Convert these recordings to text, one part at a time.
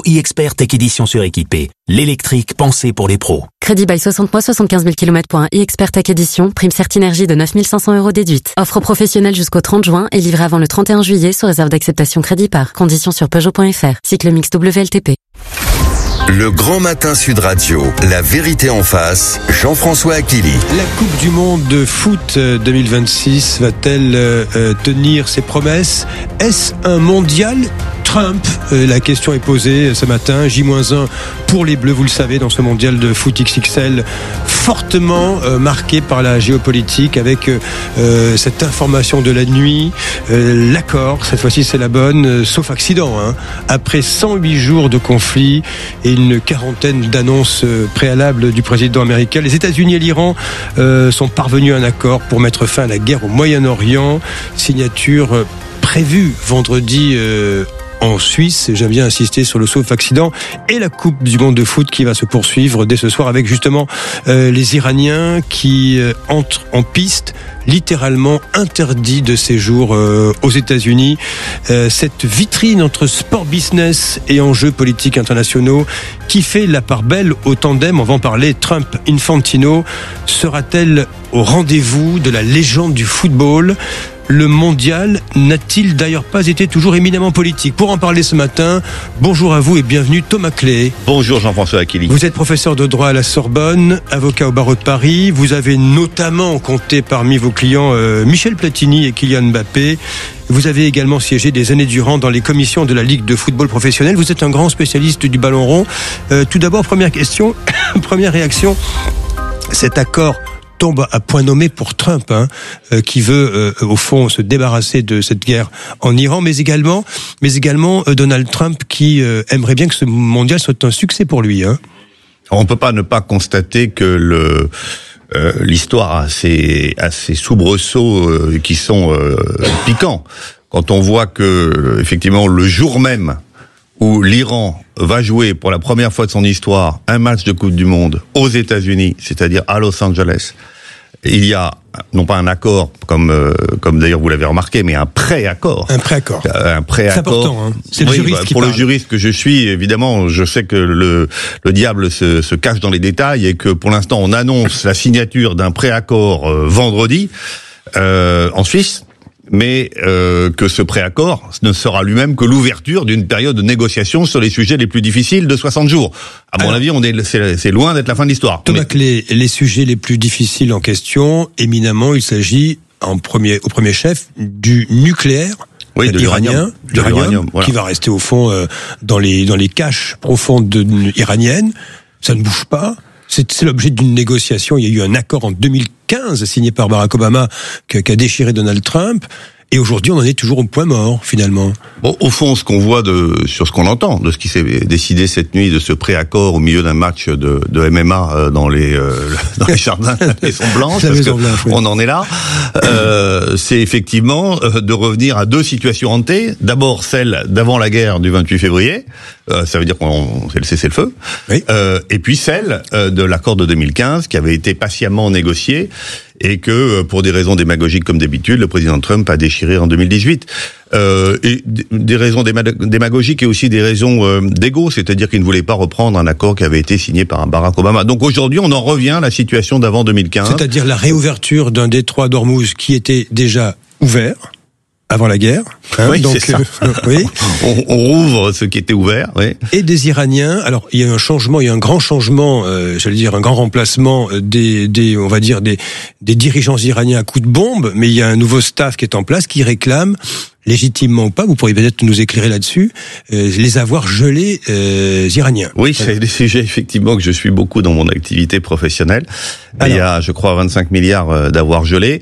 e-expert Tech Edition suréquipé. L'électrique pensé pour les pros. Crédit bail 60 mois, 75 000 km pour un e-expert Tech Edition. Prime Certinergie de 9 500 € déduite. Offre professionnelle jusqu'au 30 juin et livrée avant le 31 juillet sous réserve d'acceptation crédit par. Conditions sur Peugeot.fr. Cycle mix WLTP. Le Grand Matin Sud Radio, la vérité en face, Jean-François Achilly. La Coupe du Monde de foot 2026 va-t-elle tenir ses promesses ? Est-ce un mondial Trump ? La question est posée ce matin, J-1 pour les Bleus, vous le savez, dans ce mondial de foot XXL, fortement marqué par la géopolitique, avec cette information de la nuit, l'accord, cette fois-ci c'est la bonne, sauf accident, après 108 jours de conflit et une quarantaine d'annonces préalables du président américain, les États-Unis et l'Iran sont parvenus à un accord pour mettre fin à la guerre au Moyen-Orient, signature prévue vendredi en Suisse. J'aime bien insister sur le sauf accident et la Coupe du Monde de foot qui va se poursuivre dès ce soir avec justement les Iraniens qui entrent en piste, littéralement interdit de séjour aux États-Unis. Cette vitrine entre sport business et enjeux politiques internationaux qui fait la part belle au tandem, on va en parler, Trump-Infantino, sera-t-elle au rendez-vous de la légende du football ? Le mondial n'a-t-il d'ailleurs pas été toujours éminemment politique ? Pour en parler ce matin, bonjour à vous et bienvenue Thomas Clé. Bonjour Jean-François Achilly. Vous êtes professeur de droit à la Sorbonne, avocat au barreau de Paris. Vous avez notamment compté parmi vos clients Michel Platini et Kylian Mbappé. Vous avez également siégé des années durant dans les commissions de la Ligue de football professionnel. Vous êtes un grand spécialiste du ballon rond. Tout d'abord, première question, première réaction, cet accord tombe à point nommé pour Trump, qui veut au fond se débarrasser de cette guerre en Iran, mais également Donald Trump qui aimerait bien que ce mondial soit un succès pour lui. On ne peut pas ne pas constater que l'histoire a ces soubresauts qui sont piquants. Quand on voit que effectivement le jour même où l'Iran va jouer pour la première fois de son histoire un match de Coupe du Monde aux États-Unis, c'est-à-dire à Los Angeles, il y a non pas un accord comme d'ailleurs vous l'avez remarqué, mais un pré-accord. Un pré-accord. C'est important. C'est le juriste qui pour parle. le juriste que je suis, évidemment, je sais que le diable se cache dans les détails et que pour l'instant on annonce la signature d'un pré-accord vendredi en Suisse. Mais que ce préaccord ne sera lui-même que l'ouverture d'une période de négociation sur les sujets les plus difficiles de 60 jours. À mon avis, c'est loin d'être la fin de l'histoire. Thomas Clé, les sujets les plus difficiles en question, éminemment, il s'agit au premier chef du nucléaire. Oui, de l'uranium, voilà, qui va rester au fond dans les caches profondes iraniennes. Ça ne bouge pas. C'est l'objet d'une négociation. Il y a eu un accord en 2015 signé par Barack Obama qu'a déchiré Donald Trump. Et aujourd'hui, on en est toujours au point mort, finalement. Bon, au fond, ce qu'on voit sur ce qu'on entend, de ce qui s'est décidé cette nuit, de ce préaccord au milieu d'un match de MMA dans les jardins de la Maison Blanche, parce que on en est là, c'est effectivement de revenir à deux situations hantées. D'abord, celle d'avant la guerre du 28 février, ça veut dire qu'on c'est le cessez-le-feu, oui. Et puis celle de l'accord de 2015 qui avait été patiemment négocié et que, pour des raisons démagogiques comme d'habitude, le président Trump a déchiré en 2018. Et des raisons démagogiques et aussi des raisons d'égo, c'est-à-dire qu'il ne voulait pas reprendre un accord qui avait été signé par Barack Obama. Donc aujourd'hui, on en revient à la situation d'avant 2015. C'est-à-dire la réouverture d'un détroit d'Ormuz qui était déjà ouvert avant la guerre. Oui, donc, c'est ça. Oui. On rouvre ce qui était ouvert. Oui. Et des Iraniens. Alors, il y a un changement, il y a un grand changement, un grand remplacement des dirigeants iraniens à coups de bombe, mais il y a un nouveau staff qui est en place qui réclame, légitimement ou pas, vous pourriez peut-être nous éclairer là-dessus, les avoirs gelés iraniens. Oui, c'est des sujets effectivement que je suis beaucoup dans mon activité professionnelle. Alors, il y a, je crois, 25 milliards d'avoirs gelés.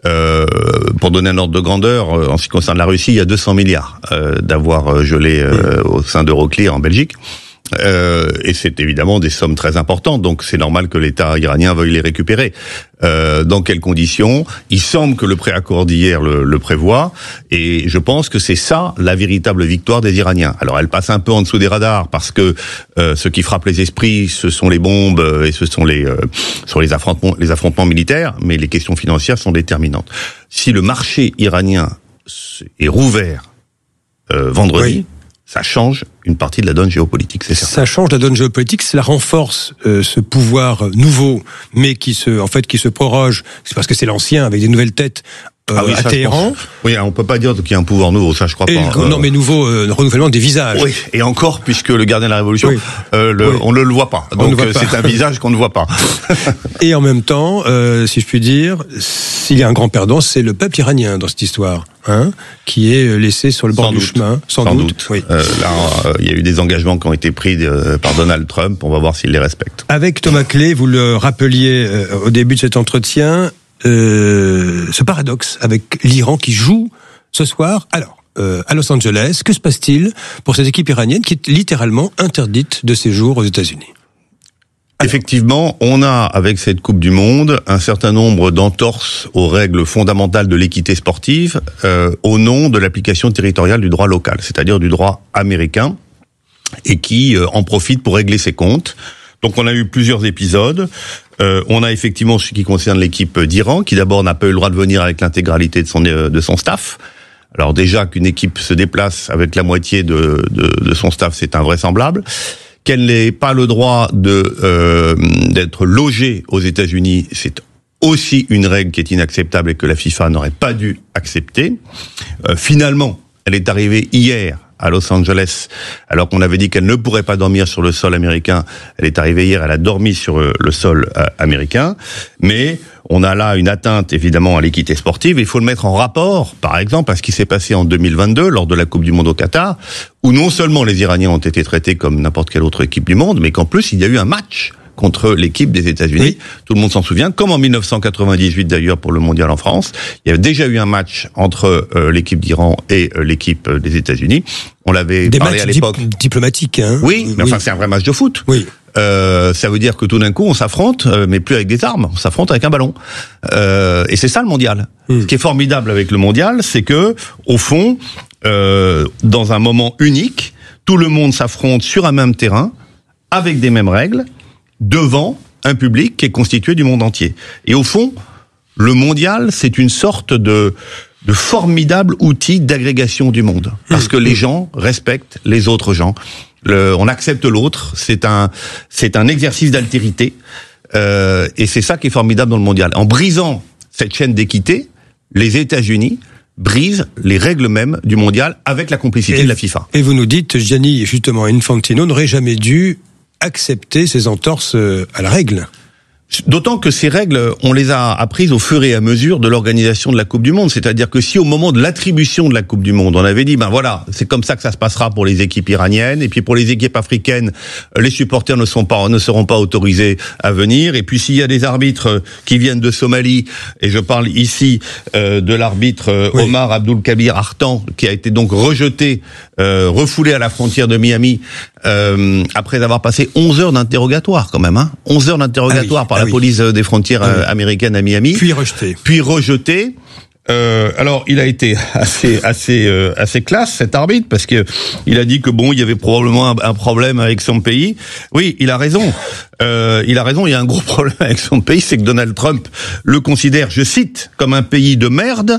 Pour donner un ordre de grandeur, en ce qui concerne la Russie, il y a 200 milliards d'avoirs gelés au sein d'Euroclear en Belgique. Et c'est évidemment des sommes très importantes, donc c'est normal que l'État iranien veuille les récupérer. Dans quelles conditions ? Il semble que le préaccord d'hier le prévoit, et je pense que c'est ça la véritable victoire des Iraniens. Alors elle passe un peu en dessous des radars, parce que ce qui frappe les esprits, ce sont les bombes et ce sont les affrontements militaires, mais les questions financières sont déterminantes. Si le marché iranien est rouvert vendredi, oui, ça change une partie de la donne géopolitique, c'est certain. Ça change la donne géopolitique, cela renforce ce pouvoir nouveau, mais qui se proroge. C'est parce que c'est l'ancien avec des nouvelles têtes. À Téhéran. Oui, on peut pas dire qu'il y a un pouvoir nouveau, ça je crois pas. Non, mais nouveau renouvellement des visages. Oui, et encore puisque le gardien de la Révolution, on ne le voit pas. Donc c'est un visage qu'on ne voit pas. Et en même temps, si je puis dire, s'il y a un grand perdant, c'est le peuple iranien dans cette histoire, qui est laissé sur le bord du chemin. Sans doute. Oui. Là, il y a eu des engagements qui ont été pris par Donald Trump. On va voir s'il les respecte. Avec Thomas Clé, vous le rappeliez au début de cet entretien. Ce paradoxe avec l'Iran qui joue ce soir. Alors, à Los Angeles, que se passe-t-il pour cette équipe iranienne qui est littéralement interdite de séjour aux États-Unis ? Effectivement, on a, avec cette Coupe du Monde, un certain nombre d'entorses aux règles fondamentales de l'équité sportive au nom de l'application territoriale du droit local, c'est-à-dire du droit américain, et qui en profite pour régler ses comptes. Donc on a eu plusieurs épisodes. On a effectivement ce qui concerne l'équipe d'Iran, qui d'abord n'a pas eu le droit de venir avec l'intégralité de son staff. Alors déjà qu'une équipe se déplace avec la moitié de son staff, c'est invraisemblable. Qu'elle n'ait pas le droit d'être logée aux États-Unis, c'est aussi une règle qui est inacceptable et que la FIFA n'aurait pas dû accepter. Finalement, elle est arrivée hier à Los Angeles, alors qu'on avait dit qu'elle ne pourrait pas dormir sur le sol américain. Elle est arrivée hier, elle a dormi sur le sol américain. Mais on a là une atteinte, évidemment, à l'équité sportive. Il faut le mettre en rapport, par exemple, à ce qui s'est passé en 2022, lors de la Coupe du Monde au Qatar, où non seulement les Iraniens ont été traités comme n'importe quelle autre équipe du monde, mais qu'en plus, il y a eu un match contre l'équipe des États-Unis. Oui. Tout le monde s'en souvient, comme en 1998 d'ailleurs pour le mondial en France. Il y avait déjà eu un match entre l'équipe d'Iran et l'équipe des États-Unis. On l'avait parlé à l'époque. Diplomatiques, Oui, mais enfin c'est un vrai match de foot. Oui. Ça veut dire que tout d'un coup on s'affronte, mais plus avec des armes, on s'affronte avec un ballon. Et c'est ça le mondial. Ce qui est formidable avec le mondial, c'est que au fond, dans un moment unique, tout le monde s'affronte sur un même terrain, avec des mêmes règles, devant un public qui est constitué du monde entier. Et au fond, le mondial, c'est une sorte de formidable outil d'agrégation du monde. Parce que les gens respectent les autres gens. On accepte l'autre. C'est un exercice d'altérité. Et c'est ça qui est formidable dans le mondial. En brisant cette chaîne d'équité, les États-Unis brisent les règles mêmes du mondial avec la complicité de la FIFA. Et vous nous dites, Gianni, justement, Infantino n'aurait jamais dû accepter ces entorses à la règle. D'autant que ces règles, on les a apprises au fur et à mesure de l'organisation de la Coupe du Monde. C'est-à-dire que si au moment de l'attribution de la Coupe du Monde, on avait dit, ben voilà, c'est comme ça que ça se passera pour les équipes iraniennes, et puis pour les équipes africaines, les supporters ne seront pas autorisés à venir, et puis s'il y a des arbitres qui viennent de Somalie, et je parle ici de l'arbitre Omar Abdul Kabir Artan, qui a été donc rejeté, refoulé à la frontière de Miami, après avoir passé 11 heures d'interrogatoire quand même, 11 heures d'interrogatoire par la police des frontières américaines à Miami. Puis rejeté. Alors, il a été assez classe, cet arbitre, parce que il a dit que bon, il y avait probablement un problème avec son pays. Oui, il a raison. Il y a un gros problème avec son pays, c'est que Donald Trump le considère, je cite, comme un pays de merde,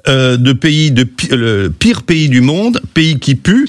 le pire pays du monde, pays qui pue,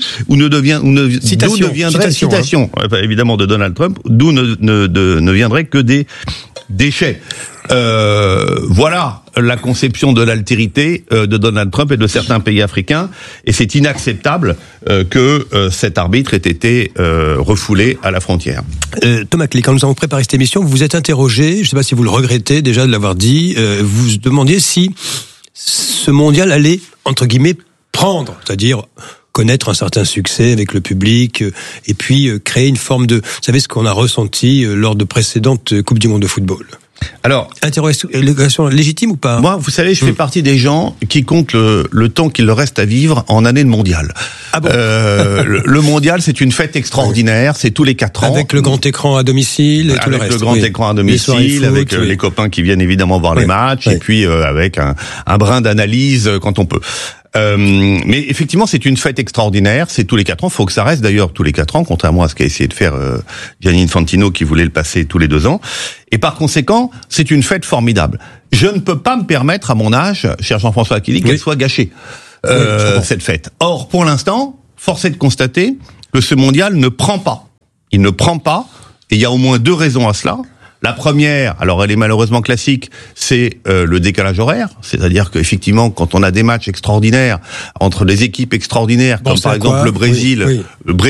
citation, évidemment de Donald Trump, d'où ne viendrait que des déchets. Voilà la conception de l'altérité de Donald Trump et de certains pays africains, et c'est inacceptable que cet arbitre ait été refoulé à la frontière. Thomas Clé, quand nous avons préparé cette émission, vous vous êtes interrogé, je ne sais pas si vous le regrettez déjà de l'avoir dit, vous demandiez si ce mondial allait, entre guillemets, prendre, c'est-à-dire connaître un certain succès avec le public, et puis créer une forme de, vous savez ce qu'on a ressenti lors de précédentes Coupes du Monde de football. Alors, interrogation légitime ou pas? Moi, vous savez, je fais partie des gens qui comptent le temps qu'il leur reste à vivre en année de mondial. Ah bon? Le mondial, c'est une fête extraordinaire, c'est tous les 4 ans. Avec le grand écran à domicile et tout le reste. Avec le grand écran à domicile, avec les copains qui viennent évidemment voir les matchs, et puis avec un brin d'analyse quand on peut. Mais effectivement, c'est une fête extraordinaire. C'est tous les 4 ans. Faut que ça reste d'ailleurs tous les 4 ans, contrairement à ce qu'a essayé de faire Gianni Infantino, qui voulait le passer tous les 2 ans. Et par conséquent, c'est une fête formidable. Je ne peux pas me permettre, à mon âge, cher Jean-François Aquili, qu'elle soit gâchée cette fête. Or, pour l'instant, force est de constater que ce mondial ne prend pas. Il ne prend pas, et il y a au moins 2 raisons à cela. La première, alors elle est malheureusement classique, c'est le décalage horaire. C'est-à-dire qu'effectivement, quand on a des matchs extraordinaires entre des équipes extraordinaires, comme par exemple le Brésil,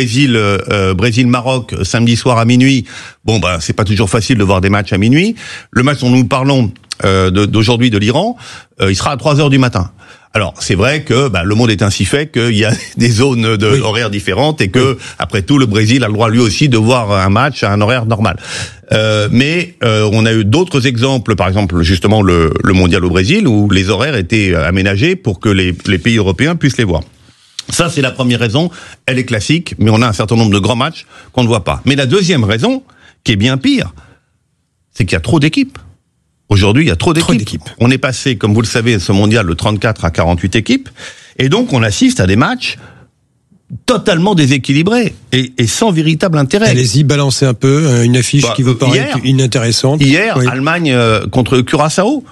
Brésil-Maroc, samedi soir à minuit. C'est pas toujours facile de voir des matchs à minuit. Le match dont nous parlons d'aujourd'hui de l'Iran, il sera à 3h du matin. Alors, c'est vrai que le monde est ainsi fait qu'il y a des zones horaires différentes et que, après tout, le Brésil a le droit lui aussi de voir un match à un horaire normal. Mais on a eu d'autres exemples, par exemple justement le mondial au Brésil, où les horaires étaient aménagés pour que les pays européens puissent les voir. Ça, c'est la première raison. Elle est classique, mais on a un certain nombre de grands matchs qu'on ne voit pas. Mais la deuxième raison, qui est bien pire, c'est qu'il y a trop d'équipes. Aujourd'hui, il y a trop d'équipes. On est passé, comme vous le savez, ce mondial de 34 à 48 équipes. Et donc, on assiste à des matchs totalement déséquilibrés et sans véritable intérêt. Allez-y, balancez un peu une affiche qui vous paraît inintéressante. Hier, Allemagne contre Curaçao,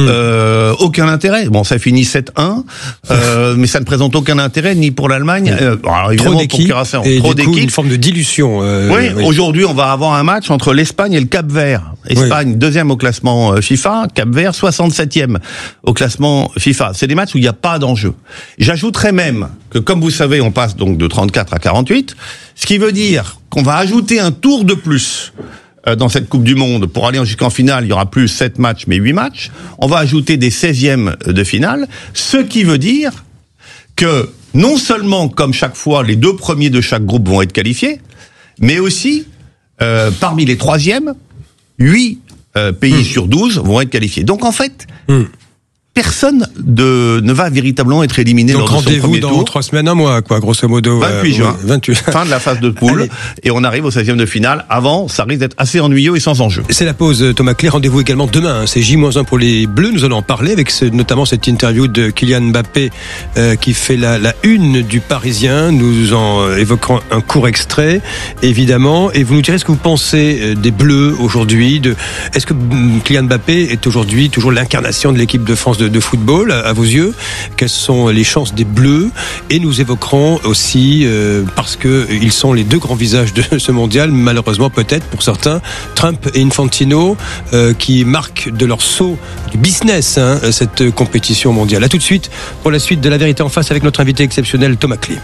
aucun intérêt. Ça finit 7-1, mais ça ne présente aucun intérêt ni pour l'Allemagne, alors évidemment trop d'équipes, pour Curaçao. Et trop d'équipes, une forme de dilution. Aujourd'hui, on va avoir un match entre l'Espagne et le Cap-Vert. Espagne, 2e au classement FIFA, Cap-Vert, 67e au classement FIFA. C'est des matchs où il n'y a pas d'enjeu. J'ajouterais même que, comme vous savez, on passe donc de 34 à 48, ce qui veut dire qu'on va ajouter un tour de plus dans cette Coupe du Monde. Pour aller jusqu'en finale, il y aura plus 7 matchs, mais 8 matchs. On va ajouter des 16e de finale, ce qui veut dire que non seulement, comme chaque fois, les 2 premiers de chaque groupe vont être qualifiés, mais aussi, parmi les 3e, 8 pays sur 12 vont être qualifiés. Donc en fait, personne ne va véritablement être éliminé lors de son premier tour. Donc rendez-vous dans 3 semaines, un mois, grosso modo. 28 juin, fin de la phase de poule, et on arrive au 16e de finale. Avant, ça risque d'être assez ennuyeux et sans enjeu. C'est la pause, Thomas Clé. Rendez-vous également demain. C'est J-1 pour les Bleus. Nous allons en parler avec notamment cette interview de Kylian Mbappé qui fait la une du Parisien. Nous en évoquerons un court extrait, évidemment. Et vous nous direz ce que vous pensez des Bleus aujourd'hui. Est-ce que Kylian Mbappé est aujourd'hui toujours l'incarnation de l'équipe de France de football, à vos yeux? Quelles sont les chances des Bleus? Et nous évoquerons aussi, parce que ils sont les 2 grands visages de ce mondial, malheureusement peut-être pour certains, Trump et Infantino, qui marquent de leur saut du business cette compétition mondiale. À tout de suite pour la suite de La Vérité en face avec notre invité exceptionnel Thomas Clé.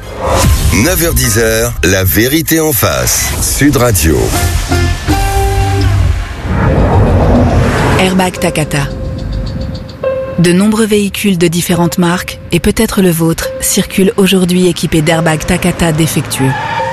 9h-10h, La Vérité en face, Sud Radio. Airbag Takata. De nombreux véhicules de différentes marques, et peut-être le vôtre, circulent aujourd'hui équipés d'airbags Takata défectueux.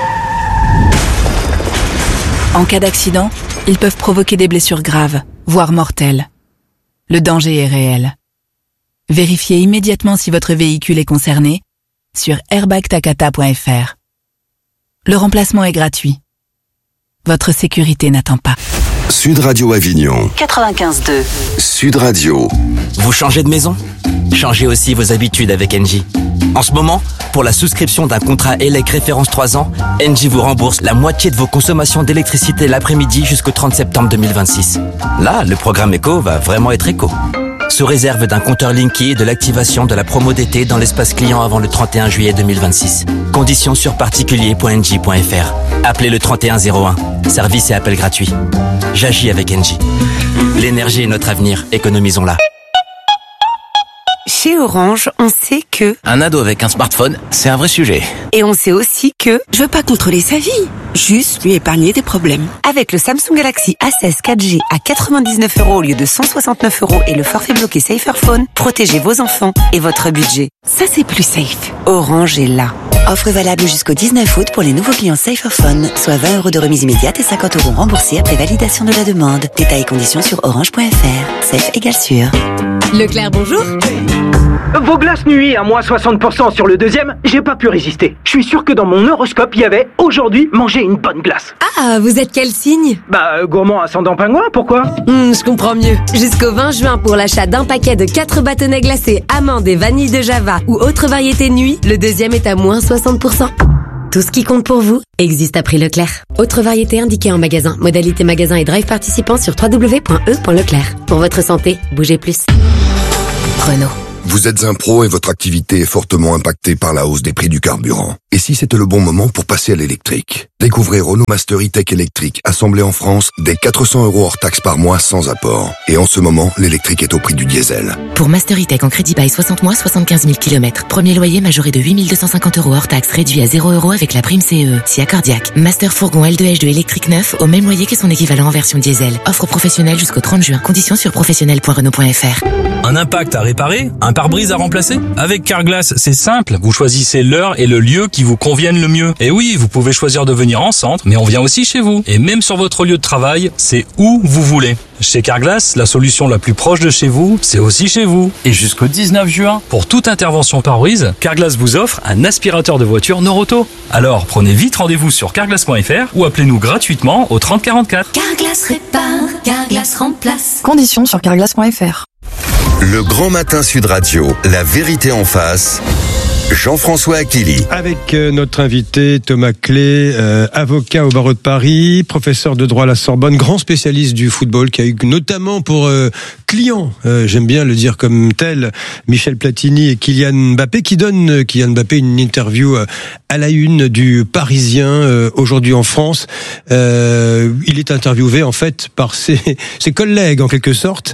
En cas d'accident, ils peuvent provoquer des blessures graves, voire mortelles. Le danger est réel. Vérifiez immédiatement si votre véhicule est concerné sur airbagtakata.fr. Le remplacement est gratuit. Votre sécurité n'attend pas. Sud Radio Avignon 95.2. Sud Radio. Vous changez de maison? Changez aussi vos habitudes avec Engie. En ce moment, pour la souscription d'un contrat ELEC référence 3 ans, Engie vous rembourse la moitié de vos consommations d'électricité l'après-midi jusqu'au 30 septembre 2026. Là, le programme éco va vraiment être éco. Sous réserve d'un compteur Linky et de l'activation de la promo d'été dans l'espace client avant le 31 juillet 2026. Conditions sur particulier.engie.fr. Appelez le 3101. Service et appel gratuit. J'agis avec Engie. L'énergie est notre avenir, économisons-la. Chez Orange, on sait que... Un ado avec un smartphone, c'est un vrai sujet. Et on sait aussi que... Je veux pas contrôler sa vie, juste lui épargner des problèmes. Avec le Samsung Galaxy A16 4G à 99 € au lieu de 169 € et le forfait bloqué Saferphone, protégez vos enfants et votre budget. Ça, c'est plus safe. Orange est là. Offre valable jusqu'au 19 août pour les nouveaux clients Saferphone, soit 20 € de remise immédiate et 50 € remboursés après validation de la demande. Détails et conditions sur orange.fr. Safe égale sûr. Leclerc, bonjour. Vos glaces nuit à moins 60% sur le deuxième, j'ai pas pu résister. Je suis sûr que dans mon horoscope, il y avait « Aujourd'hui, manger une bonne glace ». Ah, vous êtes quel signe? Gourmand ascendant pingouin, pourquoi? Je comprends mieux. Jusqu'au 20 juin, pour l'achat d'un paquet de 4 bâtonnets glacés, amandes et vanille de Java ou autre variété nuit, le deuxième est à moins 60%. Tout ce qui compte pour vous existe à prix Leclerc. Autre variété indiquée en magasin. Modalité magasin et drive participant sur www.e.leclerc. Pour votre santé, bougez plus. Renault. Vous êtes un pro et votre activité est fortement impactée par la hausse des prix du carburant. Et si c'était le bon moment pour passer à l'électrique? Découvrez Renault Master E-Tech électrique, assemblé en France, dès 400 € hors taxe par mois sans apport. Et en ce moment, l'électrique est au prix du diesel. Pour Master E-Tech en crédit bail 60 mois, 75 000 km. Premier loyer majoré de 8 250 € hors taxe, réduit à 0 € avec la prime CE. Si accordiaque. Master fourgon L2H2 électrique neuf, au même loyer que son équivalent en version diesel. Offre professionnelle jusqu'au 30 juin. Conditions sur professionnel.renault.fr. Un impact à réparer? Un pare-brise à remplacer? Avec Carglass, c'est simple. Vous choisissez l'heure et le lieu qui vous conviennent le mieux. Et oui, vous pouvez choisir de venir en centre, mais on vient aussi chez vous. Et même sur votre lieu de travail, c'est où vous voulez. Chez Carglass, la solution la plus proche de chez vous, c'est aussi chez vous. Et jusqu'au 19 juin, pour toute intervention pare-brise, Carglass vous offre un aspirateur de voiture Noroto. Alors, prenez vite rendez-vous sur carglass.fr ou appelez-nous gratuitement au 30 44. Carglass répare, Carglass remplace. Conditions sur carglass.fr. Le Grand Matin Sud Radio, la vérité en face. Jean-François Akili. Avec notre invité Thomas Clé, avocat au barreau de Paris, professeur de droit à la Sorbonne, grand spécialiste du football, qui a eu notamment pour client, j'aime bien le dire comme tel, Michel Platini et Kylian Mbappé, qui donne Kylian Mbappé une interview à la une du Parisien aujourd'hui en France. Il est interviewé en fait par ses collègues en quelque sorte,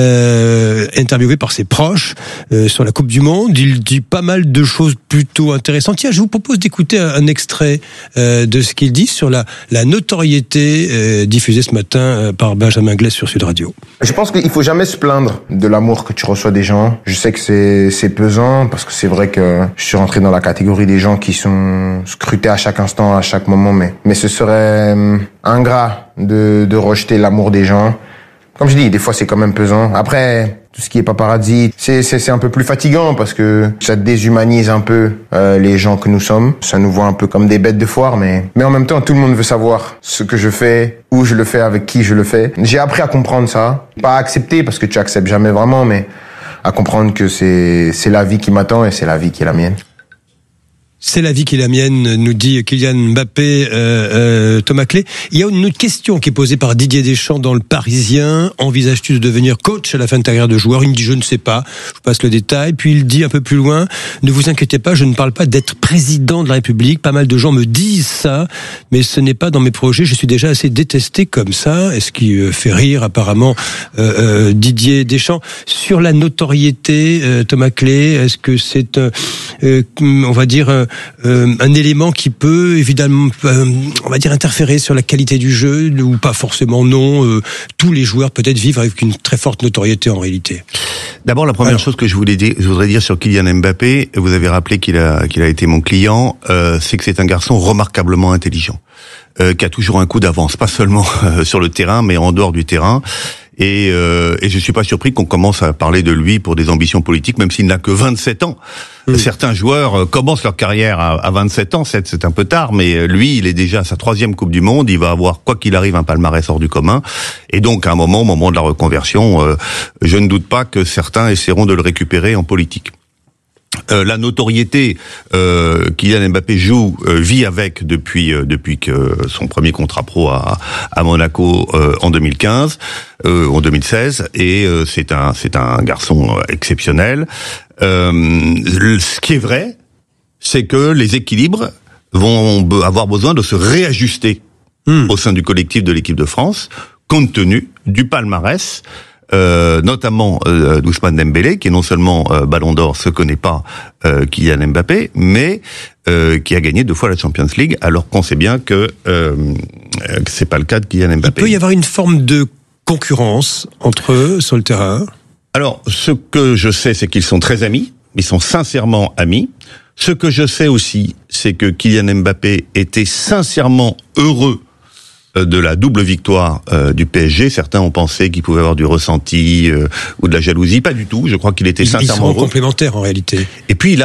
interviewé par ses proches sur la Coupe du Monde. Il dit pas mal de choses plutôt intéressantes. Tiens, je vous propose d'écouter un extrait de ce qu'il dit sur la notoriété diffusée ce matin par Benjamin Glès sur Sud Radio. Je pense qu'il faut jamais se plaindre de l'amour que tu reçois des gens. Je sais que c'est pesant parce que c'est vrai que je suis rentré dans la catégorie des gens qui sont scrutés à chaque instant, à chaque moment, mais ce serait ingrat de rejeter l'amour des gens. Comme je dis, des fois c'est quand même pesant. Après, tout ce qui est paparazzi, c'est un peu plus fatigant parce que ça déshumanise un peu les gens que nous sommes. Ça nous voit un peu comme des bêtes de foire, mais en même temps, tout le monde veut savoir ce que je fais, où je le fais, avec qui je le fais. J'ai appris à comprendre ça. Pas à accepter parce que tu acceptes jamais vraiment, mais à comprendre que c'est la vie qui m'attend et c'est la vie qui est la mienne. C'est la vie qui est la mienne, nous dit Kylian Mbappé, Thomas Clé. Il y a une autre question qui est posée par Didier Deschamps dans Le Parisien. Envisages-tu de devenir coach à la fin de ta carrière de joueur? Il me dit je ne sais pas. Je passe le détail. Puis il dit un peu plus loin, ne vous inquiétez pas, je ne parle pas d'être président de la République. Pas mal de gens me disent ça, mais ce n'est pas dans mes projets. Je suis déjà assez détesté comme ça. Est-ce qui fait rire apparemment Didier Deschamps sur la notoriété, Thomas Clé? Est-ce que c'est, on va dire, un élément qui peut évidemment, on va dire, interférer sur la qualité du jeu ou pas forcément? Non, tous les joueurs peut-être vivent avec une très forte notoriété en réalité. D'abord, la première chose que je voudrais dire sur Kylian Mbappé, vous avez rappelé qu'il a été mon client, c'est que c'est un garçon remarquablement intelligent, qui a toujours un coup d'avance, pas seulement sur le terrain, mais en dehors du terrain. Et je suis pas surpris qu'on commence à parler de lui pour des ambitions politiques, même s'il n'a que 27 ans. Certains joueurs commencent leur carrière à 27 ans, c'est un peu tard, mais lui, il est déjà à sa 3e Coupe du Monde, il va avoir, quoi qu'il arrive, un palmarès hors du commun. Et donc, à un moment, au moment de la reconversion, je ne doute pas que certains essaieront de le récupérer en politique. La notoriété, Kylian Mbappé vit avec depuis que son premier contrat pro à Monaco en 2015, en 2016, et c'est un garçon exceptionnel. Ce qui est vrai, c'est que les équilibres vont avoir besoin de se réajuster au sein du collectif de l'équipe de France, compte tenu du palmarès. Notamment d'Ousmane Dembélé, qui est non seulement Ballon d'Or, ce que n'est pas Kylian Mbappé, mais qui a gagné 2 fois la Champions League, alors qu'on sait bien que c'est pas le cas de Kylian Mbappé. Il peut y avoir une forme de concurrence entre eux sur le terrain? Alors, ce que je sais, c'est qu'ils sont très amis, ils sont sincèrement amis. Ce que je sais aussi, c'est que Kylian Mbappé était sincèrement heureux de la double victoire du PSG. Certains ont pensé qu'il pouvait avoir du ressenti ou de la jalousie. Pas du tout. Je crois qu'il était sincèrement heureux. Ils sont complémentaires en réalité. Et puis il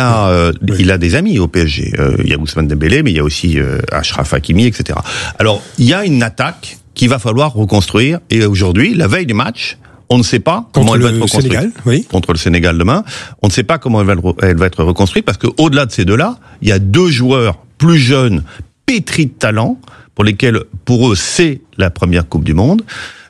a des amis au PSG. Il y a Ousmane Dembélé, mais il y a aussi Achraf Hakimi, etc. Alors il y a une attaque qu'il va falloir reconstruire. Et aujourd'hui, la veille du match, on ne sait pas comment elle va être reconstruite. Sénégal, oui. Contre le Sénégal demain, on ne sait pas comment elle va être reconstruite parce que au-delà de ces deux-là, il y a 2 joueurs plus jeunes, pétris de talent, pour eux, c'est la première Coupe du Monde.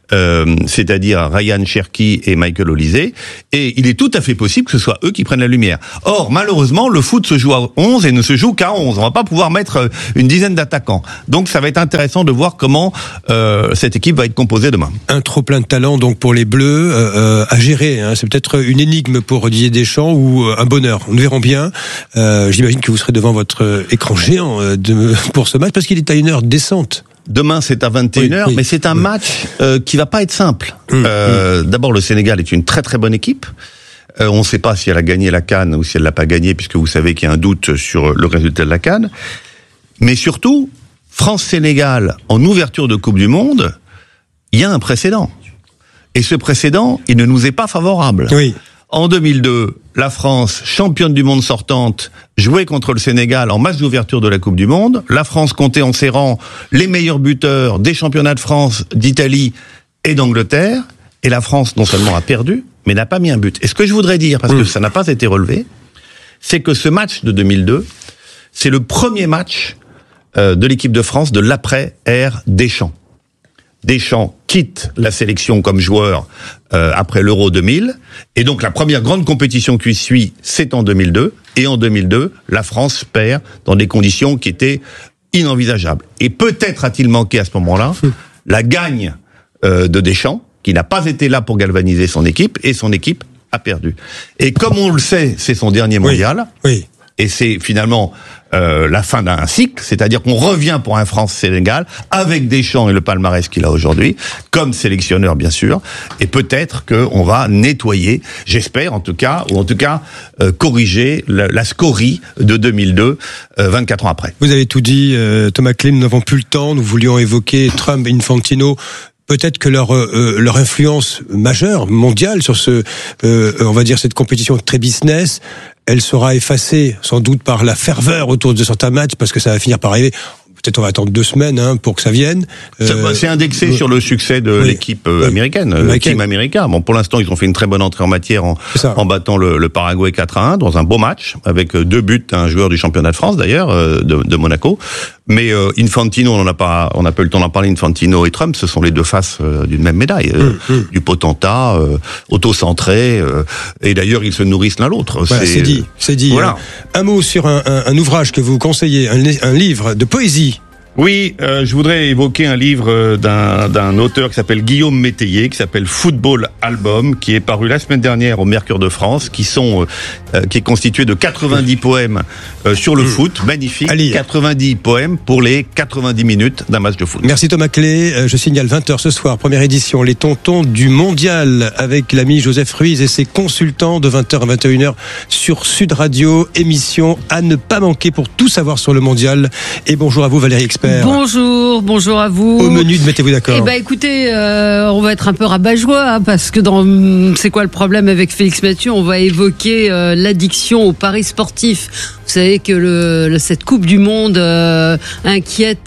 c'est-à-dire Ryan Cherki et Michael Olise, et il est tout à fait possible que ce soit eux qui prennent la lumière. Or, malheureusement, le foot se joue à 11 et ne se joue qu'à 11. On va pas pouvoir mettre une dizaine d'attaquants. Donc ça va être intéressant de voir comment cette équipe va être composée demain. Un trop plein de talent donc pour les Bleus à gérer. Hein. C'est peut-être une énigme pour Didier Deschamps ou un bonheur. Nous verrons bien. J'imagine que vous serez devant votre écran géant pour ce match parce qu'il est à une heure décente. Demain, c'est à 21h, mais c'est un match qui va pas être simple. D'abord, le Sénégal est une très très bonne équipe. On ne sait pas si elle a gagné la CAN ou si elle l'a pas gagné, puisque vous savez qu'il y a un doute sur le résultat de la CAN. Mais surtout, France-Sénégal, en ouverture de Coupe du Monde, il y a un précédent. Et ce précédent, il ne nous est pas favorable. Oui. En 2002, la France, championne du monde sortante, jouait contre le Sénégal en match d'ouverture de la Coupe du Monde. La France comptait en ses rangs les meilleurs buteurs des championnats de France, d'Italie et d'Angleterre. Et la France, non seulement a perdu, mais n'a pas mis un but. Et ce que je voudrais dire, parce que ça n'a pas été relevé, c'est que ce match de 2002, c'est le premier match de l'équipe de France de l'après-ère Deschamps. Deschamps quitte la sélection comme joueur après l'Euro 2000, et donc la première grande compétition qui suit, c'est en 2002, et en 2002, la France perd dans des conditions qui étaient inenvisageables. Et peut-être a-t-il manqué à ce moment-là la gagne de Deschamps, qui n'a pas été là pour galvaniser son équipe, et son équipe a perdu. Et comme on le sait, c'est son dernier mondial, et c'est finalement la fin d'un cycle, c'est-à-dire qu'on revient pour un France-Sénégal avec Deschamps et le palmarès qu'il a aujourd'hui, comme sélectionneur bien sûr, et peut-être qu'on va nettoyer, j'espère en tout cas, ou en tout cas corriger la scorie de 2002, 24 ans après. Vous avez tout dit, Thomas Clem, nous n'avons plus le temps, nous voulions évoquer Trump et Infantino. Peut-être que leur influence majeure, mondiale, sur on va dire cette compétition très business, elle sera effacée sans doute par la ferveur autour de certains matchs, parce que ça va finir par arriver. Peut-être on va attendre 2 semaines pour que ça vienne. C'est indexé sur le succès de l'équipe américaine, le team américain. Bon, pour l'instant, ils ont fait une très bonne entrée en matière en battant le Paraguay 4-1 dans un beau match, avec 2 buts à un joueur du championnat de France d'ailleurs, de Monaco. Mais Infantino, on n'a pas eu le temps d'en parler. Infantino et Trump, ce sont les deux faces d'une même médaille, du potentat, autocentré, et d'ailleurs ils se nourrissent l'un l'autre. Voilà, c'est dit. Voilà. Un mot sur un ouvrage que vous conseillez, un livre de poésie. Oui, je voudrais évoquer un livre d'un auteur qui s'appelle Guillaume Métayer, qui s'appelle Football Album, qui est paru la semaine dernière au Mercure de France, qui est constitué de 90 poèmes sur le foot, magnifique, 90 poèmes pour les 90 minutes d'un match de foot. Merci Thomas Clé, je signale 20h ce soir, première édition, les tontons du mondial, avec l'ami Joseph Ruiz et ses consultants de 20h à 21h sur Sud Radio, émission à ne pas manquer pour tout savoir sur le mondial. Et bonjour à vous Valérie Expert. Bonjour à vous. Au menu de Mettez-vous d'accord. Eh ben écoutez, on va être un peu rabat-joie, parce que c'est quoi le problème avec Félix Mathieu ? On va évoquer l'addiction aux paris sportifs. Vous savez que cette Coupe du Monde inquiète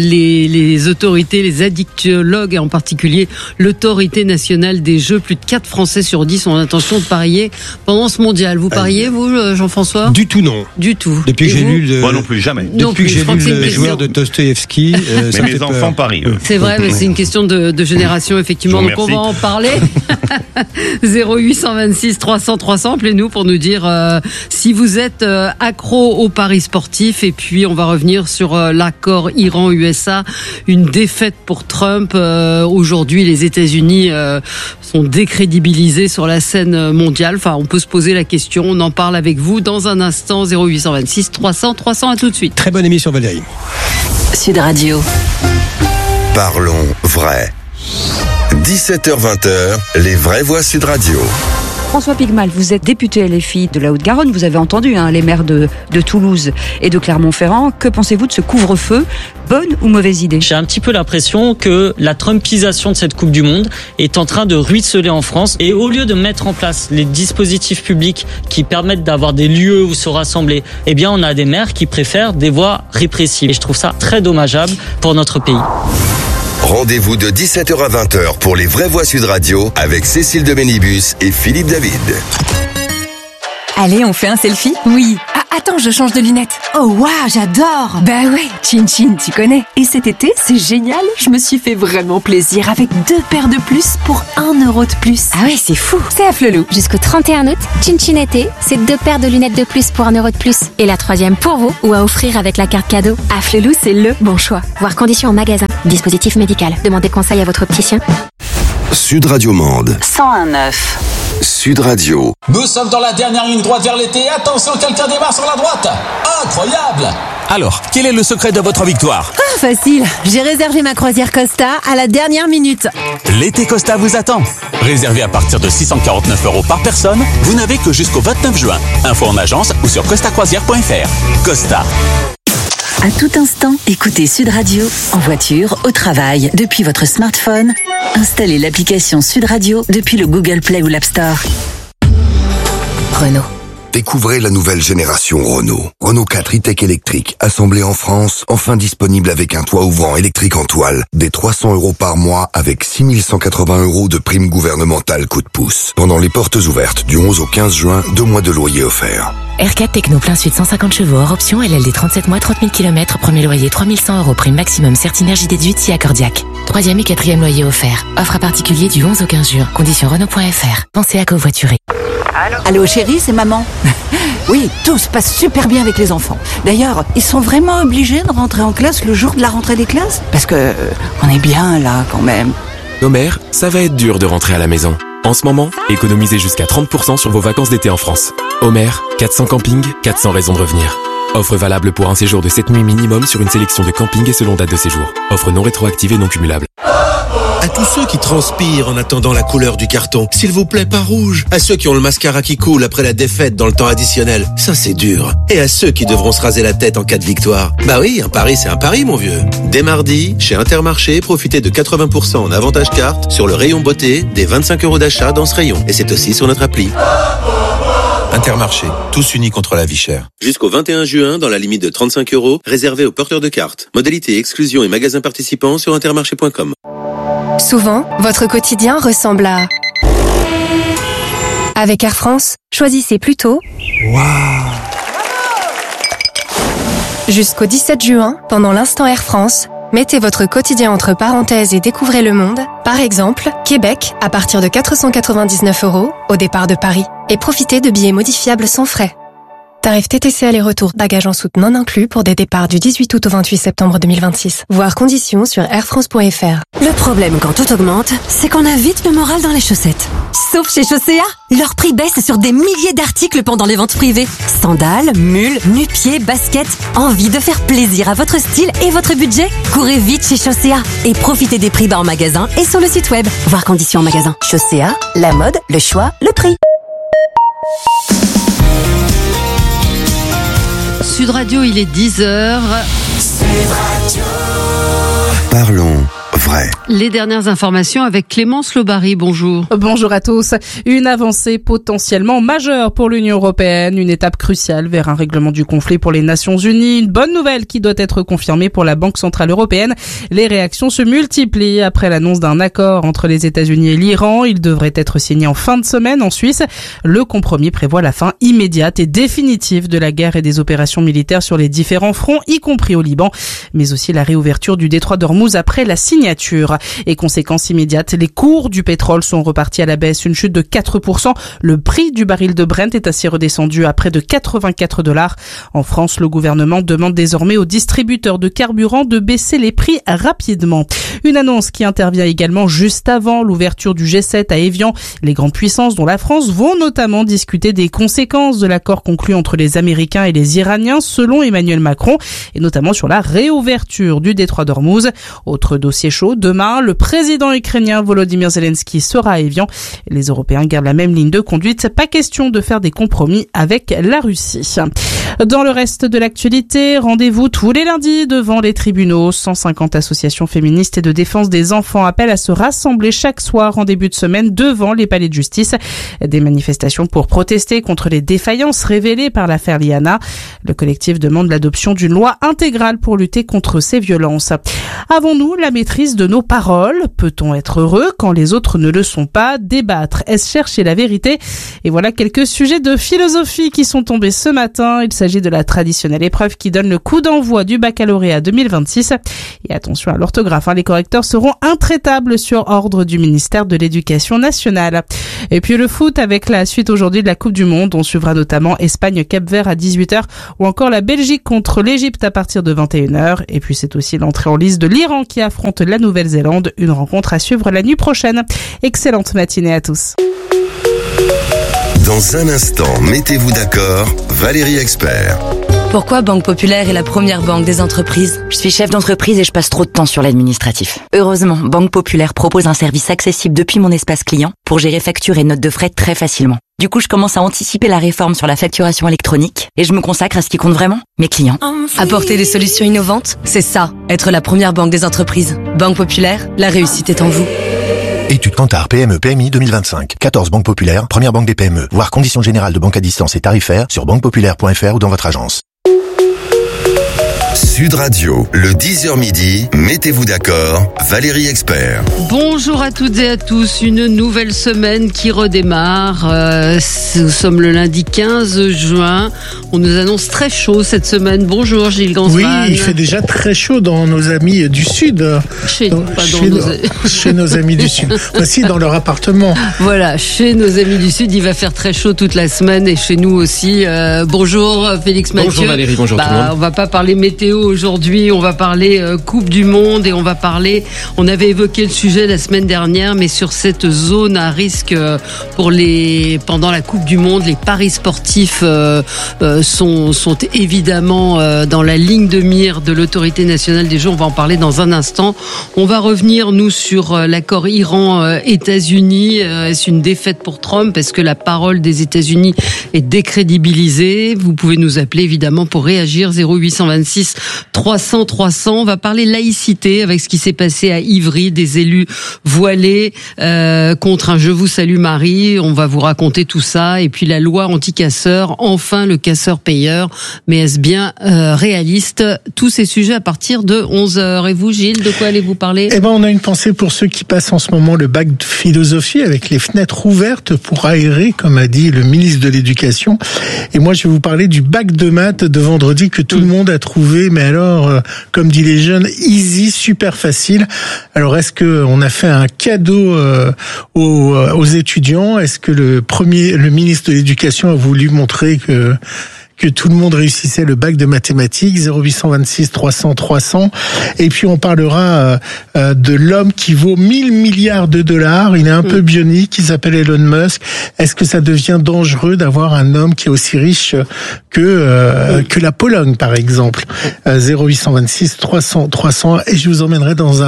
les autorités, les addictologues, et en particulier l'autorité nationale des jeux. Plus de 4 Français sur 10 ont l'intention de parier pendant ce mondial. Vous pariez, vous, Jean-François ? Du tout, non. Du tout. Depuis que j'ai lu Moi non plus, jamais. Depuis que j'ai lu le joueur de Dostoïevski, mais mes enfants parient. C'est vrai, mais c'est une question de génération, effectivement. Donc on va en parler. 0826 300 300, appelez-nous pour nous dire si vous êtes accro aux paris sportifs. Et puis on va revenir sur l'accord Iran-USA, une défaite pour Trump. Aujourd'hui, les États-Unis sont décrédibilisés sur la scène mondiale. Enfin, on peut se poser la question. On en parle avec vous dans un instant. 0826 300 300, à tout de suite. Très bonne émission Valérie. Sud Radio. Parlons vrai. 17h-20h, les vraies voix Sud Radio. François Pigmal, vous êtes député LFI de la Haute-Garonne, vous avez entendu les maires de Toulouse et de Clermont-Ferrand. Que pensez-vous de ce couvre-feu ? Bonne ou mauvaise idée ? J'ai un petit peu l'impression que la trumpisation de cette Coupe du Monde est en train de ruisseler en France. Et au lieu de mettre en place les dispositifs publics qui permettent d'avoir des lieux où se rassembler, eh bien on a des maires qui préfèrent des voies répressives. Et je trouve ça très dommageable pour notre pays. Rendez-vous de 17h à 20h pour les vraies voix Sud Radio avec Cécile de Bénibus et Philippe David. Allez, on fait un selfie ? Oui. attends, je change de lunettes. Oh waouh, j'adore. Bah ouais, Chin Chin, tu connais. Et cet été, c'est génial, je me suis fait vraiment plaisir avec 2 paires de plus pour 1 euro de plus. Ah ouais, c'est fou. C'est à Flelou. Jusqu'au 31 août, Chin Chin été, c'est 2 paires de lunettes de plus pour 1 euro de plus. Et la 3e pour vous ou à offrir avec la carte cadeau. À Flelou, c'est le bon choix. Voir conditions en magasin. Dispositif médical. Demandez conseil à votre opticien. Sud Radio Mende 101.9. Sud Radio. Nous sommes dans la dernière ligne droite vers l'été. Attention, quelqu'un démarre sur la droite. Incroyable! Alors, quel est le secret de votre victoire? Ah, facile. J'ai réservé ma croisière Costa à la dernière minute. L'été Costa vous attend. Réservé à partir de 649 € par personne, vous n'avez que jusqu'au 29 juin. Info en agence ou sur costacroisière.fr. Costa. À tout instant, écoutez Sud Radio, en voiture, au travail, depuis votre smartphone. Installez l'application Sud Radio depuis le Google Play ou l'App Store. Renault. Découvrez la nouvelle génération Renault. Renault 4 e-Tech électrique, assemblé en France, enfin disponible avec un toit ouvrant électrique en toile, des 300 € par mois avec 6180 € de prime gouvernementale coup de pouce. Pendant les portes ouvertes du 11 au 15 juin, 2 mois de loyer offerts. R4 Techno plein sud 150 chevaux hors option, LLD 37 mois, 30 000 km, premier loyer 3100 €, prime maximum Certinergie déduite si accordiaque. 3e et 4e loyer offert. Offre à particulier du 11 au 15 juin. Conditions Renault.fr. Pensez à covoiturer. Allô chérie, c'est maman. Oui, tout se passe super bien avec les enfants. D'ailleurs, ils sont vraiment obligés de rentrer en classe le jour de la rentrée des classes? Parce que on est bien là quand même. Nos mères, ça va être dur de rentrer à la maison. En ce moment, économisez jusqu'à 30% sur vos vacances d'été en France. Homer, 400 campings, 400 raisons de revenir. Offre valable pour un séjour de 7 nuits minimum sur une sélection de campings et selon date de séjour. Offre non rétroactive et non cumulable. À tous ceux qui transpirent en attendant la couleur du carton, s'il vous plaît, pas rouge. À ceux qui ont le mascara qui coule après la défaite dans le temps additionnel, ça c'est dur. Et à ceux qui devront se raser la tête en cas de victoire. Bah oui, un pari c'est un pari mon vieux. Dès mardi, chez Intermarché, profitez de 80% en avantage carte sur le rayon beauté, des 25 € d'achat dans ce rayon. Et c'est aussi sur notre appli. Intermarché, tous unis contre la vie chère. Jusqu'au 21 juin, dans la limite de 35 €, réservé aux porteurs de cartes. Modalité, exclusion et magasins participants sur intermarché.com. Souvent, votre quotidien ressemble à... Avec Air France, choisissez plutôt... Jusqu'au 17 juin, pendant l'instant Air France, mettez votre quotidien entre parenthèses et découvrez le monde. Par exemple, Québec, à partir de 499 € au départ de Paris. Et profitez de billets modifiables sans frais. Tarif TTC aller-retour, bagages en soute non inclus pour des départs du 18 août au 28 septembre 2026. Voir conditions sur airfrance.fr. Le problème quand tout augmente, c'est qu'on a vite le moral dans les chaussettes. Sauf chez Chaussea, leur prix baisse sur des milliers d'articles pendant les ventes privées. Sandales, mules, nu-pieds, baskets. Envie de faire plaisir à votre style et votre budget? Courez vite chez Chaussea et profitez des prix bas en magasin et sur le site web. Voir conditions en magasin. Chaussea, la mode, le choix, le prix. Sud Radio, il est 10h. Parlons vrai. Les dernières informations avec Clémence Lobary, bonjour. Bonjour à tous. Une avancée potentiellement majeure pour l'Union européenne, une étape cruciale vers un règlement du conflit pour les Nations Unies. Une bonne nouvelle qui doit être confirmée pour la Banque Centrale Européenne. Les réactions se multiplient après l'annonce d'un accord entre les États-Unis et l'Iran. Il devrait être signé en fin de semaine en Suisse. Le compromis prévoit la fin immédiate et définitive de la guerre et des opérations militaires sur les différents fronts, y compris au Liban, mais aussi la réouverture du détroit d'Ormuz après la signature. Et conséquence immédiate, les cours du pétrole sont repartis à la baisse, une chute de 4%. Le prix du baril de Brent est ainsi redescendu à près de 84 $. En France, le gouvernement demande désormais aux distributeurs de carburant de baisser les prix rapidement. Une annonce qui intervient également juste avant l'ouverture du G7 à Évian. Les grandes puissances, dont la France, vont notamment discuter des conséquences de l'accord conclu entre les Américains et les Iraniens, selon Emmanuel Macron, et notamment sur la réouverture du détroit d'Ormuz. Autre dossier chaud, demain, le président ukrainien Volodymyr Zelensky sera à Évian. Les Européens gardent la même ligne de conduite. Pas question de faire des compromis avec la Russie. Dans le reste de l'actualité, rendez-vous tous les lundis devant les tribunaux. 150 associations féministes et de défense des enfants appellent à se rassembler chaque soir en début de semaine devant les palais de justice. Des manifestations pour protester contre les défaillances révélées par l'affaire Liana. Le collectif demande l'adoption d'une loi intégrale pour lutter contre ces violences. Avons-nous la maîtrise maîtrise de nos paroles? Peut-on être heureux quand les autres ne le sont pas? Débattre, est-ce chercher la vérité? Et voilà quelques sujets de philosophie qui sont tombés ce matin. Il s'agit de la traditionnelle épreuve qui donne le coup d'envoi du baccalauréat 2026. Et attention à l'orthographe, les correcteurs seront intraitables sur ordre du ministère de l'Éducation nationale. Et puis le foot avec la suite aujourd'hui de la Coupe du Monde. On suivra notamment Espagne-Cap-Vert à 18h ou encore la Belgique contre l'Égypte à partir de 21h. Et puis c'est aussi l'entrée en lice de l'Iran qui affronte la Nouvelle-Zélande. Une rencontre à suivre la nuit prochaine. Excellente matinée à tous. Dans un instant, mettez-vous d'accord, Valérie Expert. Pourquoi Banque Populaire est la première banque des entreprises? Je suis chef d'entreprise et je passe trop de temps sur l'administratif. Heureusement, Banque Populaire propose un service accessible depuis mon espace client pour gérer factures et notes de frais très facilement. Du coup, je commence à anticiper la réforme sur la facturation électronique et je me consacre à ce qui compte vraiment, mes clients. Apporter des solutions innovantes, c'est ça, être la première banque des entreprises. Banque Populaire, la réussite est en vous. Étude Kantar PME PMI 2025. 14 banques populaires, première banque des PME. Voir conditions générales de banque à distance et tarifaires sur banquepopulaire.fr ou dans votre agence. Sud Radio, le 10h midi, mettez-vous d'accord, Valérie Expert. Bonjour à toutes et à tous, une nouvelle semaine qui redémarre. Nous sommes le lundi 15 juin. On nous annonce très chaud cette semaine. Bonjour Gilles Gansman. Oui, il fait déjà très chaud dans nos amis du Sud. Chez nos amis du Sud. Voici dans leur appartement. Voilà, chez nos amis du Sud, il va faire très chaud toute la semaine et chez nous aussi. Bonjour Félix Mathieu. Bonjour Valérie, bonjour tout le monde. On va pas parler météo aujourd'hui, on va parler Coupe du Monde et on avait évoqué le sujet la semaine dernière, mais sur cette zone à risque pendant la Coupe du Monde, les paris sportifs sont évidemment dans la ligne de mire de l'autorité nationale des jeux. On va en parler dans un instant. On va revenir nous sur l'accord Iran-États-Unis. Est-ce une défaite pour Trump? Est-ce que la parole des États-Unis est décrédibilisée? Vous pouvez nous appeler évidemment pour réagir 0826 300 300. On va parler laïcité avec ce qui s'est passé à Ivry, des élus voilés contre un Je vous salue Marie. On va vous raconter tout ça. Et puis la loi anti-casseurs, enfin le casseur-payeur. Mais est-ce bien réaliste? Tous ces sujets à partir de 11h. Et vous Gilles, de quoi allez-vous parler? On a une pensée pour ceux qui passent en ce moment le bac de philosophie avec les fenêtres ouvertes pour aérer, comme a dit le ministre de l'Éducation. Et moi je vais vous parler du bac de maths de vendredi que tout le monde a trouvé, mais alors, comme disent les jeunes, easy, super facile. Alors, est-ce que on a fait un cadeau aux étudiants? Est-ce que le ministre de l'Éducation a voulu montrer que tout le monde réussissait le bac de mathématiques? 0826 300 300. Et puis on parlera de l'homme qui vaut 1000 milliards de dollars. Il est un peu bionique, il s'appelle Elon Musk. Est-ce que ça devient dangereux d'avoir un homme qui est aussi riche que la Pologne, par exemple? 0826 300 300. Et je vous emmènerai dans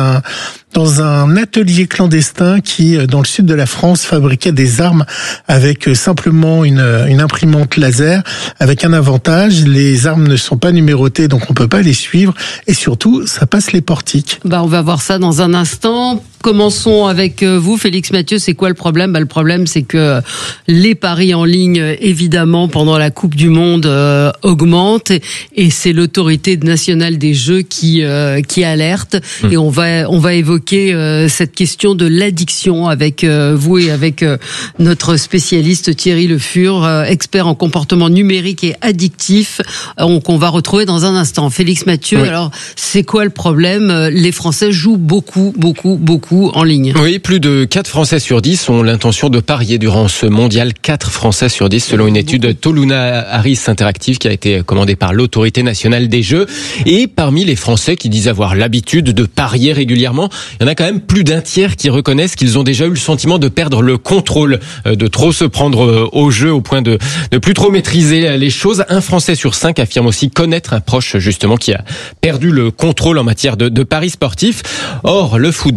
un atelier clandestin qui, dans le sud de la France, fabriquait des armes avec simplement une imprimante laser, avec un avantage, les armes ne sont pas numérotées, donc on peut pas les suivre, et surtout, ça passe les portiques. On va voir ça dans un instant. Commençons avec vous, Félix Mathieu. C'est quoi le problème? Le problème, c'est que les paris en ligne, évidemment, pendant la Coupe du Monde, augmentent, et c'est l'autorité nationale des jeux qui alerte. Et on va évoquer cette question de l'addiction avec vous et avec notre spécialiste Thierry Le Fur, expert en comportement numérique et addictif, qu'on va retrouver dans un instant. Félix Mathieu, oui. Alors c'est quoi le problème? Les Français jouent beaucoup en ligne. Oui, plus de 4 Français sur 10 ont l'intention de parier durant ce mondial. 4 Français sur 10 selon une étude Toluna Harris Interactive qui a été commandée par l'autorité nationale des jeux. Et parmi les Français qui disent avoir l'habitude de parier régulièrement, il y en a quand même plus d'un tiers qui reconnaissent qu'ils ont déjà eu le sentiment de perdre le contrôle, de trop se prendre au jeu au point de ne plus trop maîtriser les choses. Un Français sur 5 affirme aussi connaître un proche justement qui a perdu le contrôle en matière de paris sportifs. Or, le football, ça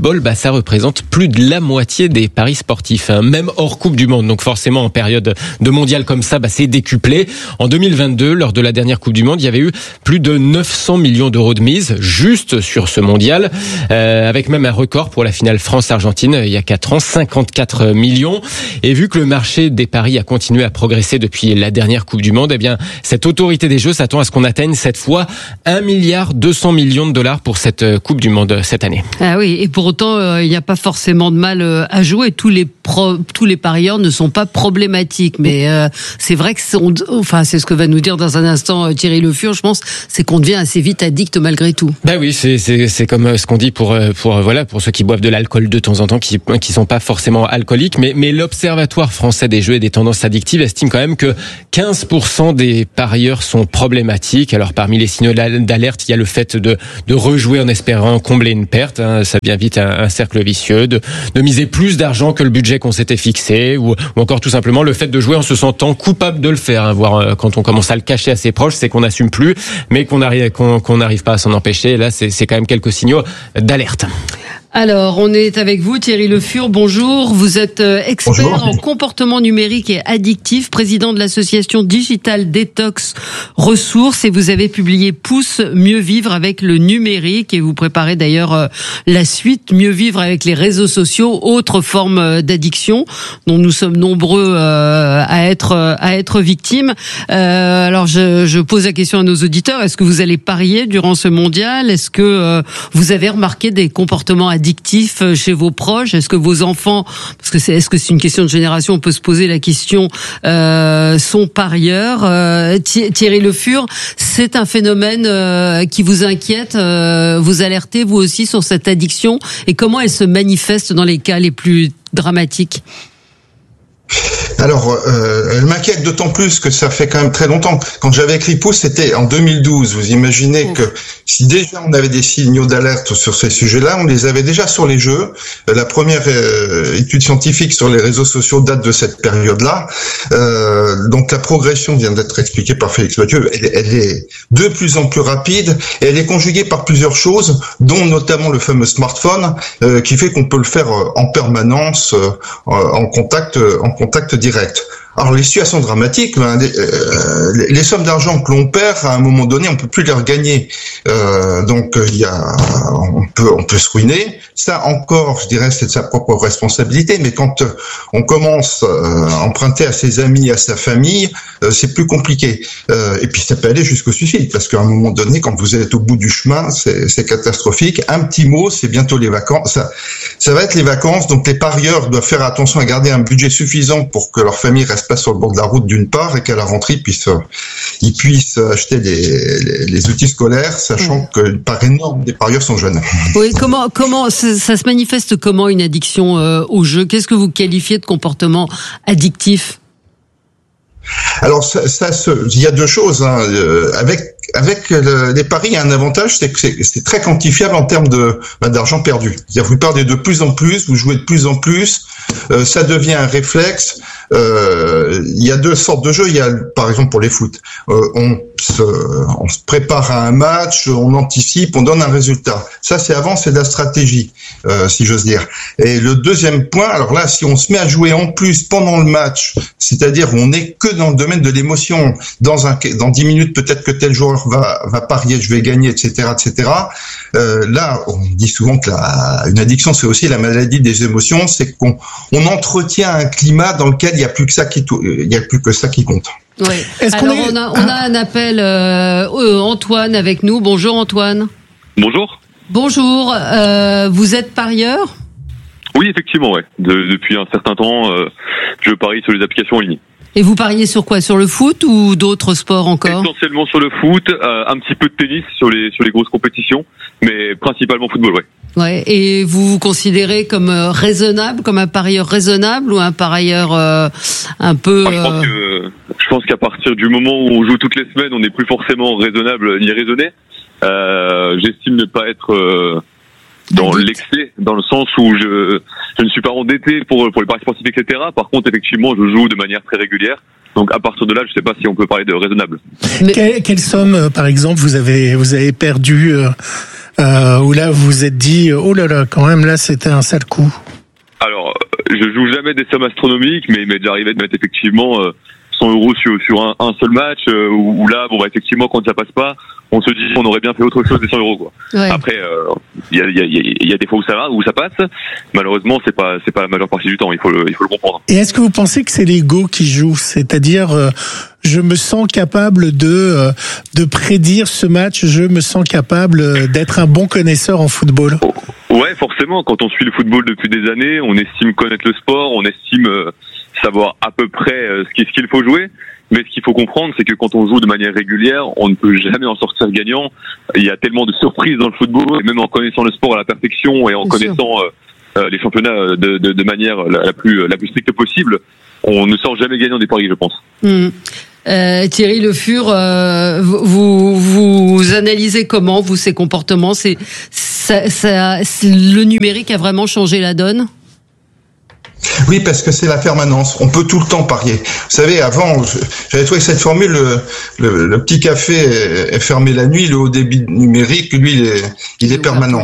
ça représente plus de la moitié des paris sportifs, hein, même hors Coupe du Monde. Donc forcément, en période de mondial comme ça, c'est décuplé. En 2022, lors de la dernière Coupe du Monde, il y avait eu plus de 900 millions d'euros de mise juste sur ce mondial, avec même un record pour la finale France-Argentine il y a 4 ans, 54 millions. Et vu que le marché des paris a continué à progresser depuis la dernière Coupe du Monde, eh bien, cette autorité des jeux s'attend à ce qu'on atteigne cette fois 1,2 milliard de dollars pour cette Coupe du Monde cette année. Ah oui, et pour autant, il n'y a pas forcément de mal à jouer. Tous les parieurs ne sont pas problématiques, mais c'est vrai que c'est ce que va nous dire dans un instant Thierry Le Fur, je pense, c'est qu'on devient assez vite addict malgré tout. Bah oui, c'est comme ce qu'on dit pour ceux qui boivent de l'alcool de temps en temps, qui sont pas forcément alcooliques, mais l'Observatoire français des jeux et des tendances addictives estime quand même que 15% des parieurs sont problématiques. Alors parmi les signaux d'alerte, il y a le fait de rejouer en espérant combler une perte, hein, ça devient vite un cercle vicieux, de miser plus d'argent que le budget qu'on s'était fixé, ou encore tout simplement le fait de jouer en se sentant coupable de le faire, hein, voire quand on commence à le cacher à ses proches, c'est qu'on n'assume plus, mais qu'on n'arrive pas à s'en empêcher. Là, c'est quand même quelques signaux d'alerte. Alors, on est avec vous, Thierry Le Fur. Bonjour. Vous êtes expert en comportement numérique et addictif, président de l'association Digital Detox Ressources, et vous avez publié Pouce, mieux vivre avec le numérique, et vous préparez d'ailleurs la suite, mieux vivre avec les réseaux sociaux, autre forme d'addiction dont nous sommes nombreux à être victimes. Alors, je pose la question à nos auditeurs. Est-ce que vous allez parier durant ce mondial? Est-ce que vous avez remarqué des comportements addictifs chez vos proches? Est-ce que vos enfants, est-ce que c'est une question de génération, on peut se poser la question, sont parieurs? Thierry Le Fur, c'est un phénomène qui vous inquiète, vous alertez vous aussi sur cette addiction, et comment elle se manifeste dans les cas les plus dramatiques? Alors, elle m'inquiète d'autant plus que ça fait quand même très longtemps. Quand j'avais écrit Pouce, c'était en 2012. Vous imaginez que si déjà on avait des signaux d'alerte sur ces sujets-là, on les avait déjà sur les jeux. La première étude scientifique sur les réseaux sociaux date de cette période-là. Donc la progression vient d'être expliquée par Félix Mathieu. Elle est de plus en plus rapide, et elle est conjuguée par plusieurs choses, dont notamment le fameux smartphone, qui fait qu'on peut le faire en permanence, en contact direct. Alors les situations dramatiques, les sommes d'argent que l'on perd, à un moment donné, on peut plus les regagner. Donc on peut se ruiner. Ça encore, je dirais, c'est de sa propre responsabilité. Mais quand on commence à emprunter à ses amis, à sa famille, c'est plus compliqué. Et puis ça peut aller jusqu'au suicide, parce qu'à un moment donné, quand vous êtes au bout du chemin, c'est catastrophique. Un petit mot, c'est bientôt les vacances. Ça va être les vacances. Donc les parieurs doivent faire attention à garder un budget suffisant pour que leur famille reste pas sur le bord de la route d'une part, et qu'à la rentrée ils puissent acheter les outils scolaires, sachant que par énorme des parieurs sont jeunes. Oui, comment ça se manifeste, comment une addiction au jeu? Qu'est-ce que vous qualifiez de comportement addictif? Alors il y a deux choses, hein. Avec les paris, il y a un avantage, c'est que c'est très quantifiable en termes d'argent perdu. C'est-à-dire vous perdez de plus en plus, vous jouez de plus en plus, ça devient un réflexe. Il y a deux sortes de jeux. Il y a, par exemple, pour les foot, on se prépare à un match, on anticipe, on donne un résultat. Ça, c'est de la stratégie, si j'ose dire. Et le deuxième point, alors là, si on se met à jouer en plus pendant le match, c'est-à-dire on n'est que dans le domaine de l'émotion, dans 10 minutes, peut-être que tel joueur va parier, je vais gagner, etc., etc. Là, on dit souvent que une addiction, c'est aussi la maladie des émotions, c'est qu'on entretient un climat dans lequel il y a plus que ça qui compte. Oui. Alors on a un appel, Antoine avec nous. Bonjour Antoine. Bonjour. Bonjour. Vous êtes parieur? Oui, effectivement, ouais. Depuis un certain temps, je parie sur les applications en ligne. Et vous pariez sur quoi? Sur le foot ou d'autres sports encore? Essentiellement sur le foot, un petit peu de tennis sur les grosses compétitions, mais principalement football, ouais. Ouais. Et vous vous considérez comme raisonnable, comme un parieur raisonnable, ou un parieur un peu je pense qu'à partir du moment où on joue toutes les semaines, on n'est plus forcément raisonnable ni raisonné. J'estime ne pas être dans l'excès, dans le sens où je ne suis pas endetté pour les paris sportifs, etc. Par contre, effectivement, je joue de manière très régulière. Donc, à partir de là, je ne sais pas si on peut parler de raisonnable. Quelle somme, par exemple, vous avez perdu où là vous vous êtes dit oh là là, quand même là c'était un sale coup? Alors, je joue jamais des sommes astronomiques, mais il m'est déjà arrivé de mettre effectivement 100 euros sur un seul match, où là, bon, bah, effectivement, quand ça passe pas, on se dit qu'on aurait bien fait autre chose des 100 euros, quoi. Ouais. Après, il y a des fois où ça passe. Malheureusement, c'est pas la majeure partie du temps. Il faut le comprendre. Et est-ce que vous pensez que c'est l'ego qui joue? C'est-à-dire, je me sens capable de prédire ce match, je me sens capable d'être un bon connaisseur en football? Ouais, forcément. Quand on suit le football depuis des années, on estime connaître le sport, on estime savoir à peu près ce qu'il faut jouer. Mais ce qu'il faut comprendre, c'est que quand on joue de manière régulière, on ne peut jamais en sortir gagnant. Il y a tellement de surprises dans le football, et même en connaissant le sport à la perfection et en connaissant les championnats de manière la plus stricte possible, on ne sort jamais gagnant des paris, je pense. Thierry Le Fur, vous analysez comment vous ces comportements? Le numérique a vraiment changé la donne? Oui, parce que c'est la permanence. On peut tout le temps parier. Vous savez, avant, j'avais trouvé cette formule, le petit café est fermé la nuit, le haut débit numérique, lui, il est permanent.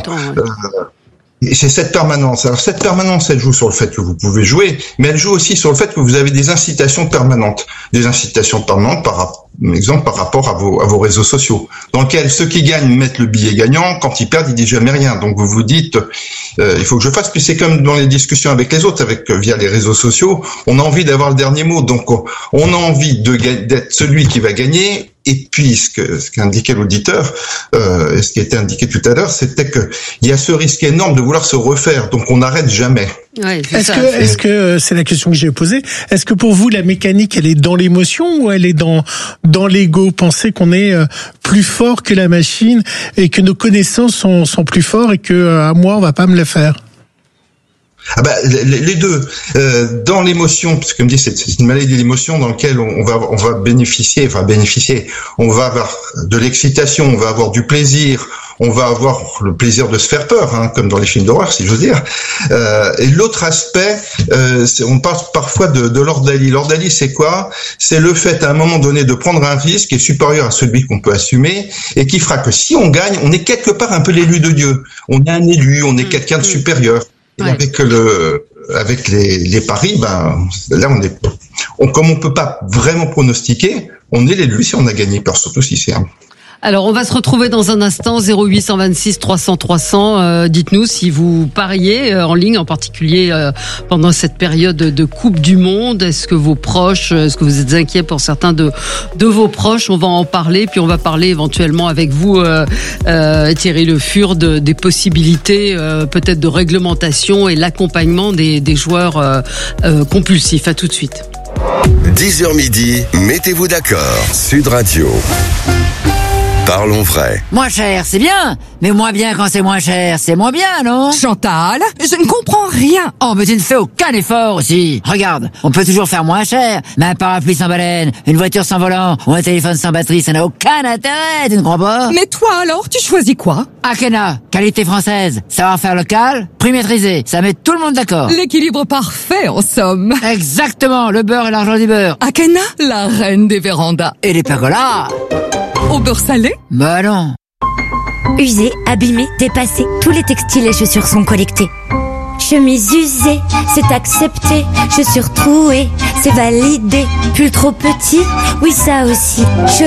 Et c'est cette permanence. Alors cette permanence, elle joue sur le fait que vous pouvez jouer, mais elle joue aussi sur le fait que vous avez des incitations permanentes. Des incitations permanentes par rapport à vos réseaux sociaux, dans lesquels ceux qui gagnent mettent le billet gagnant, quand ils perdent, ils disent jamais rien. Donc vous vous dites, il faut que je fasse. Puis c'est comme dans les discussions avec les autres, via les réseaux sociaux, on a envie d'avoir le dernier mot. Donc on a envie d'être celui qui va gagner. Et puis, ce qu'indiquait l'auditeur, et ce qui était indiqué tout à l'heure, c'était que il y a ce risque énorme de vouloir se refaire. Donc, on n'arrête jamais. Ouais, est-ce que c'est la question que j'ai posée? Est-ce que pour vous, la mécanique, elle est dans l'émotion ou elle est dans l'ego? Pensez qu'on est plus fort que la machine et que nos connaissances sont plus fortes et que à moi, on va pas me le faire? Ah bah les deux. Dans l'émotion, parce que comme dit, c'est une maladie de l'émotion dans laquelle on va bénéficier. On va avoir de l'excitation, on va avoir du plaisir, on va avoir le plaisir de se faire peur, hein, comme dans les films d'horreur, si j'ose dire. Et l'autre aspect, on parle parfois de l'ordalie. L'ordalie, c'est quoi? C'est le fait à un moment donné de prendre un risque qui est supérieur à celui qu'on peut assumer et qui fera que si on gagne, on est quelque part un peu l'élu de Dieu. On est un élu, on est quelqu'un de supérieur. Et avec les paris, là comme on peut pas vraiment pronostiquer, on est l'élu si on a gagné, surtout si c'est un. Alors, on va se retrouver dans un instant, 0826 300 300. Dites-nous si vous pariez en ligne, en particulier pendant cette période de Coupe du Monde. Est-ce que vos proches, est-ce que vous êtes inquiets pour certains de vos proches? On va en parler, puis on va parler éventuellement avec vous, Thierry Le Fur, des possibilités peut-être de réglementation et l'accompagnement des joueurs compulsifs. À tout de suite. 10h midi, mettez-vous d'accord. Sud Radio. Parlons vrai. Moins cher, c'est bien. Mais moins bien quand c'est moins cher, c'est moins bien, non? Chantal, je ne comprends rien. Oh, mais tu ne fais aucun effort aussi. Regarde, on peut toujours faire moins cher. Mais un parapluie sans baleine, une voiture sans volant ou un téléphone sans batterie, ça n'a aucun intérêt, tu ne crois pas? Mais toi alors, tu choisis quoi? Akena, qualité française, savoir-faire local, prix maîtrisé, ça met tout le monde d'accord. L'équilibre parfait, en somme. Exactement, le beurre et l'argent du beurre. Akena, la reine des vérandas. Et les pergolas. Au beurre salé? Bah non. Usés, abîmés, dépassés, tous les textiles et chaussures sont collectés. Chemise usée, c'est accepté. Chaussures trouées, c'est validé. Pull trop petit, oui ça aussi.